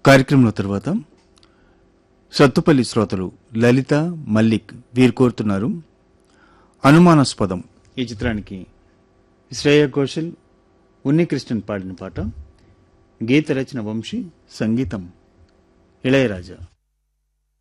కార్యక్రమంలో తర్వాత సత్తుపల్లి శ్రోతలు లలిత మల్లిక్ వీరు కోరుతున్నారు అనుమానాస్పదం ఈ చిత్రానికి శ్రేయ ఘోషల్ ఉన్నికృష్ణన్ పాడిన పాట. గీత రచన వంశీ, సంగీతం ఇళయరాజా.